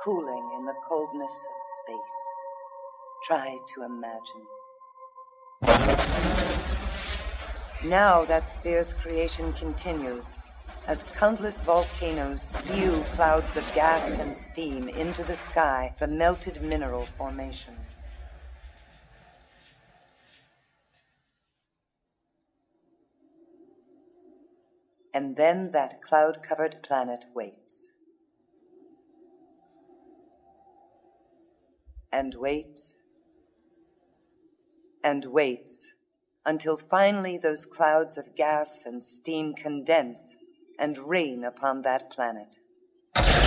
cooling in the coldness of space. Try to imagine. Now that sphere's creation continues, as countless volcanoes spew clouds of gas and steam into the sky from melted mineral formations. And then that cloud-covered planet waits. And waits. And waits until finally those clouds of gas and steam condense and rain upon that planet.